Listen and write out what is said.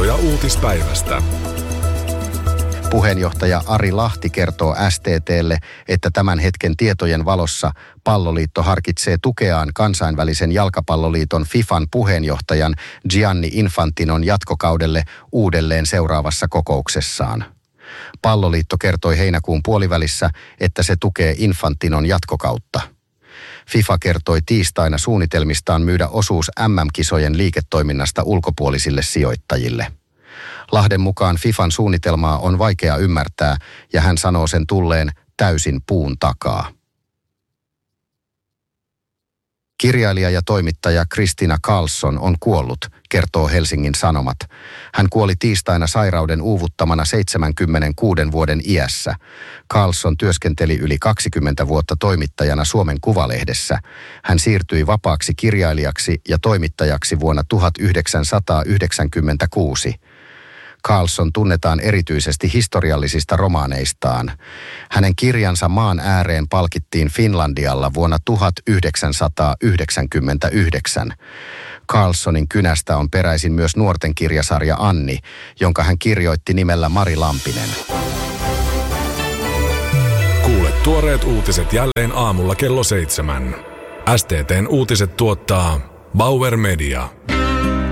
tietoja uutispäivästä. Puheenjohtaja Ari Lahti kertoo STT:lle, että tämän hetken tietojen valossa Palloliitto harkitsee tukeaan kansainvälisen jalkapalloliiton FIFAn puheenjohtajan Gianni Infantinon jatkokaudelle uudelleen seuraavassa kokouksessaan. Palloliitto kertoi heinäkuun puolivälissä, että se tukee Infantinon jatkokautta. FIFA kertoi tiistaina suunnitelmistaan myydä osuus MM-kisojen liiketoiminnasta ulkopuolisille sijoittajille. Lahden mukaan FIFAn suunnitelmaa on vaikea ymmärtää ja hän sanoo sen tulleen täysin puun takaa. Kirjailija ja toimittaja Christina Karlsson on kuollut, kertoo Helsingin Sanomat. Hän kuoli tiistaina sairauden uuvuttamana 76 vuoden iässä. Karlsson työskenteli yli 20 vuotta toimittajana Suomen Kuvalehdessä. Hän siirtyi vapaaksi kirjailijaksi ja toimittajaksi vuonna 1996. Karlsson tunnetaan erityisesti historiallisista romaaneistaan. Hänen kirjansa Maan ääreen palkittiin Finlandialla vuonna 1999. Karlssonin kynästä on peräisin myös nuorten kirjasarja Anni, jonka hän kirjoitti nimellä Mari Lampinen. Kuule tuoreet uutiset jälleen aamulla kello 7. STT:n uutiset tuottaa Bauer Media.